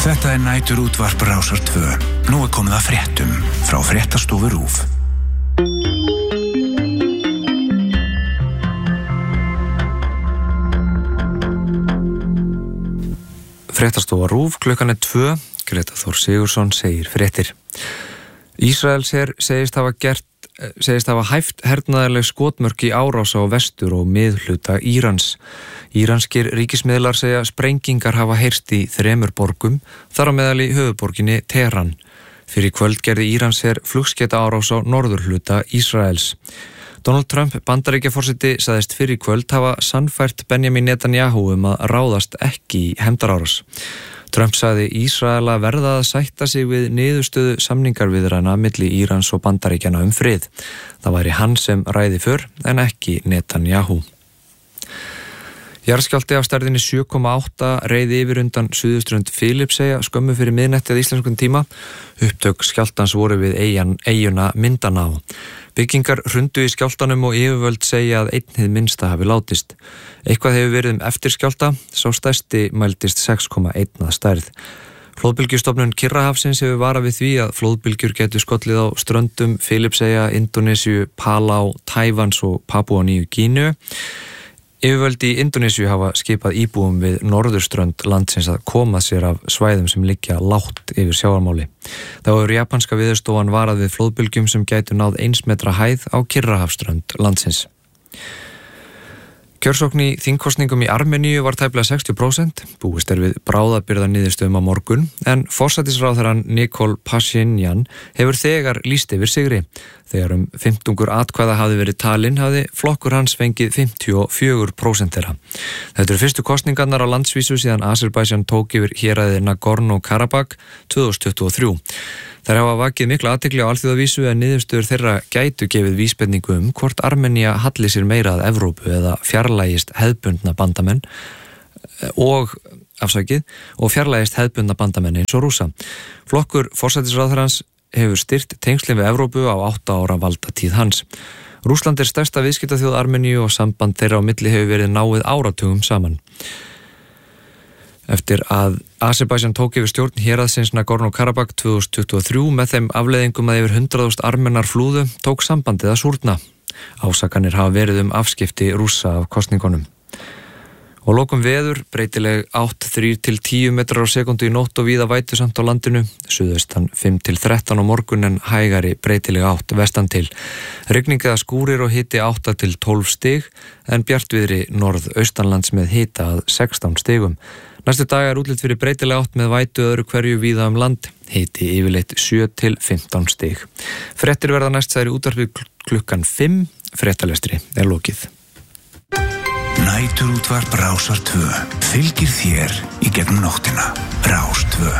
Þetta næturútvarp Rásar 2. Nú komið að fréttum frá fréttastofu RÚV. Fréttastofa RÚV, klukkan 2. Greta Þór Sigurðsson segir fréttir. Ísraelsher segist hafa hæft hernaðarleg skotmörk í árás á vestur og miðhluta Írans. Íranskir ríkismiðlar segja sprengingar hafa heyrst í 3 borgum, þar á meðal í höfuðborginni Teheran. Fyrir kvöld gerði Íransher flugskeyta árás á norðurhluta Ísraels. Donald Trump, Bandaríkjaforseti, sagðist fyrir kvöld hafa sannfært Benjamin Netanyahu að ráðast ekki í hefndarárás. Trump sagði Ísraela verða að sætta sig við niðurstöðu samningarviðræðna milli Írans og Bandaríkjanna frið. Það væri hann sem ræði för en ekki Netanyahu. Jarðskjálfti af stærðinni 7,8 reið yfir undan suðurströnd Filippseyja skömmu fyrir miðnætti að íslenskum tíma. Upptök skjálftans voru við eyjuna Mindanao. Byggingar hrundu í skjálftanum og yfirvöld segja að einn hið minnsta hafi látist. Eitthvað hefur verið eftirskjálfta, sá stærsti mældist 6,1 að stærð. Flóðbylgjustofnun Kyrrahafsins hefur varað við því að flóðbylgjur gætu skollið á ströndum Filippseyja, Indónesíu, Palau, Taívans og Papúa Nýju Gíneu. Yfirvöld í Indónesíu hafa skipað íbúum við norðurströnd landsins að koma sér af svæðum sem liggja lágt yfir sjávarmáli. Þá hefur japanska veðurstofan varað við flóðbylgjum sem gætu náð 1 metra hæð á Kyrrahafsströnd landsins. Kjörsókn í þingkosningum í Armeníu var tæplega 60%, búist við bráðabirgðaniðurstöðum á morgun, en forsætisráðherrann Nikol Pashinyan hefur þegar lýst yfir sigri. Þegar 15 atkvæða hafði verið talin hafði flokkur hans fengið 54% þeirra. Þetta eru fyrstu kosningarnar á landsvísu síðan Azerbaijan tók yfir héraðið Nagorno-Karabakh 2023. Þær hafa vakið mikla athygli á alþjóðavísu en niðurstöður þeirra gætu gefið vísbendingu hvort Armenía halli sér meira að Evrópu eða fjarlægist hefðbundna bandamenn og fjarlægist hefðbundna bandamenn eins og Rússa. Flokkur forsætisráðherrans hefur styrt tengslin við Evrópu á 8 ára valdatíð hans. Rússland er stærsta viðskiptaþjóð Armeníu og samband þeirra á milli hefur verið náið áratugum saman. Eftir að Azerbaijan tók yfir stjórn héraðsins Nagorno-Karabakh 2023 með þeim afleiðingum að yfir 100.000 armenar flúðu, tók sambandið að súrna. Ásakanir hafa verið afskipti Rússa af kosningunum. Og lokum veður, breytileg átt 3-10 metrar á sekundu í nótt og víða vætusamt á landinu, suðaustan 5-13 á morgun en hægari breytileg átt vestan til. Rigning eða skúrir og hiti 8-12 stig en bjartviðri norðaustanlands með hita að 16 stigum. Næstu dagar er útlit fyrir breytileg átt með vætu öðru hverju víða land, hiti yfirleitt 7-15 stig. Fréttir verða næstsæri útvarpið klukkan 5, fréttalestri er lokið. Næturútvarp Rásar 2 fylgir þér í gegnum nóttina. Rás 2.